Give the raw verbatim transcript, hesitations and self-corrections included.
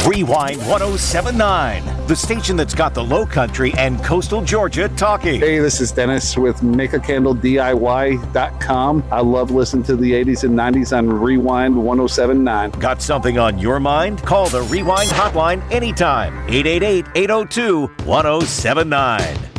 Rewind ten seventy-nine, the station that's got the Low Country and coastal Georgia talking. Hey, this is Dennis with make a candle D I Y dot com. I love listening to the eighties and nineties on Rewind ten seventy-nine. Got something on your mind? Call the Rewind hotline anytime. eight eight eight, eight oh two, ten seventy-nine.